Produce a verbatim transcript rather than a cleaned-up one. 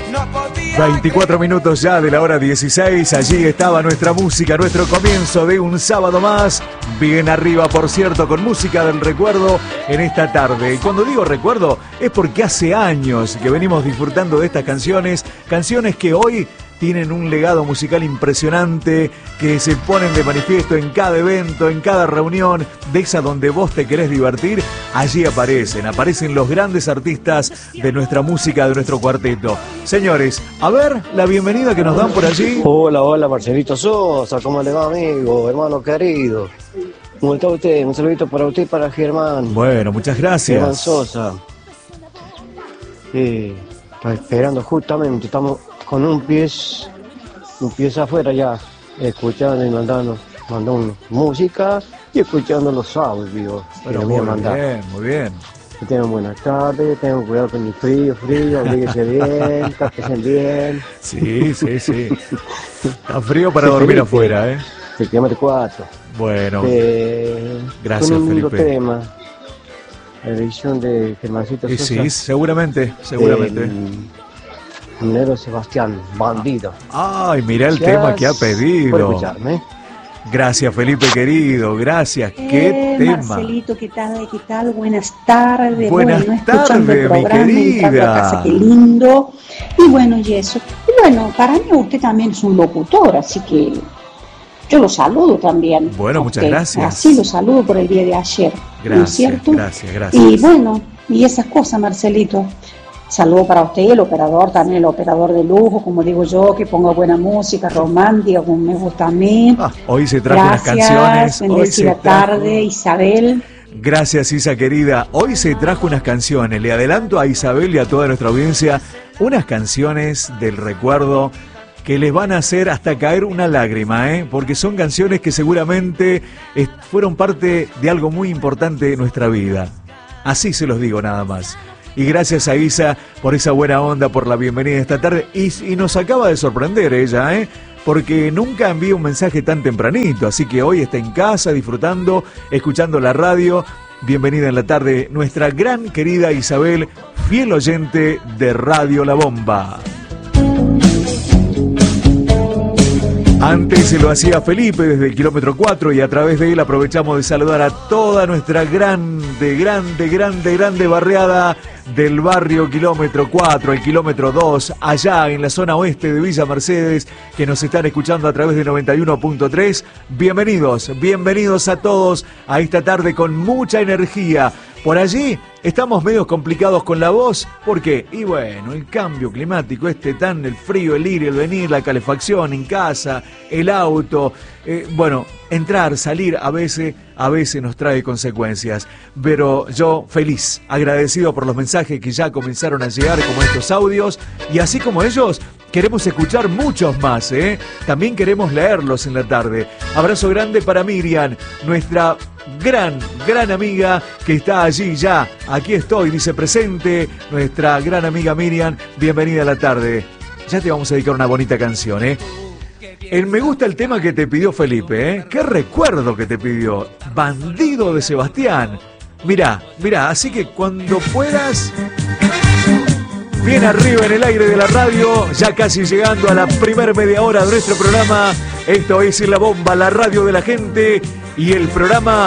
veinticuatro minutos ya de la hora dieciséis, allí estaba nuestra música, nuestro comienzo de un sábado más, bien arriba por cierto, con música del recuerdo en esta tarde. Y cuando digo recuerdo es porque hace años que venimos disfrutando de estas canciones, canciones que hoy tienen un legado musical impresionante, que se ponen de manifiesto en cada evento, en cada reunión, de esa donde vos te querés divertir, allí aparecen, aparecen los grandes artistas de nuestra música, de nuestro cuarteto. Señores, a ver la bienvenida que nos dan por allí. Hola, hola, Marcelito Sosa, ¿cómo le va, amigo, hermano querido? ¿Cómo está usted? Un saludito para usted y para Germán. Bueno, muchas gracias. Germán Sosa. Sí, está esperando justamente, estamos con un pie, un pie afuera ya, escuchando y mandando, mandando música y escuchando los audios. Pero muy bien, muy bien. Que tengan buenas tardes, tengan cuidado con el frío, frío, abríguense bien, tápesen bien. Sí, sí, sí. Está frío para dormir Felipe, afuera, ¿eh? Septiembre cuatro. Bueno, eh, gracias, con un lindo Felipe. tema, la edición de Germancito Sosa. Sí, seguramente, seguramente. Eh, Nero Sebastián, Bandido. Ay, mirá el Gracias tema que ha pedido. por escucharme. Gracias, Felipe querido, gracias. ¿Qué eh, tema? Marcelito, ¿qué tal? ¿Qué tal? Buenas tardes. Buenas bueno, tardes, el programa, mi querida. A casa, qué lindo. Y bueno, y eso. Y bueno, para mí usted también es un locutor, así que yo lo saludo también. Bueno, muchas usted. gracias. Así lo saludo por el día de ayer. Gracias, ¿no es cierto? gracias, gracias. Y bueno, y esas cosas, Marcelito. Saludo para usted, el operador, también el operador de lujo, como digo yo, que ponga buena música romántica, como me gusta a mí. Ah, hoy se trajo Gracias, unas canciones. Bendecida Hoy se trajo... tarde, Isabel. Gracias, Isa querida. Hoy se trajo unas canciones. Le adelanto a Isabel y a toda nuestra audiencia unas canciones del recuerdo que les van a hacer hasta caer una lágrima, ¿eh? Porque son canciones que seguramente fueron parte de algo muy importante de nuestra vida. Así se los digo nada más. Y gracias a Isa por esa buena onda, por la bienvenida esta tarde. Y, y nos acaba de sorprender ella, ¿eh? Porque nunca envía un mensaje tan tempranito. Así que hoy está en casa, disfrutando, escuchando la radio. Bienvenida en la tarde, nuestra gran querida Isabel, fiel oyente de Radio La Bomba. Antes se lo hacía Felipe desde el kilómetro cuatro y a través de él aprovechamos de saludar a toda nuestra grande, grande, grande, grande barriada del barrio kilómetro cuatro, el kilómetro dos, allá en la zona oeste de Villa Mercedes, que nos están escuchando a través de noventa y uno punto tres. Bienvenidos, bienvenidos a todos a esta tarde con mucha energía. Por allí estamos medio complicados con la voz, ¿por qué? Y bueno, el cambio climático, este tan, el frío, el ir y el venir, la calefacción en casa, el auto, eh, bueno, entrar, salir, a veces, a veces nos trae consecuencias. Pero yo feliz, agradecido por los mensajes que ya comenzaron a llegar, como estos audios, y así como ellos, queremos escuchar muchos más, ¿eh? También queremos leerlos en la tarde. Abrazo grande para Miriam, nuestra gran, gran amiga que está allí ya. Aquí estoy, dice presente, nuestra gran amiga Miriam. Bienvenida a la tarde. Ya te vamos a dedicar una bonita canción, ¿eh? El me gusta el tema que te pidió Felipe, ¿eh? Qué recuerdo que te pidió. Bandido de Sebastián. Mirá, mirá, así que cuando puedas... Bien arriba en el aire de la radio, ya casi llegando a la primer media hora de nuestro programa. Esto es La Bomba, la radio de la gente y el programa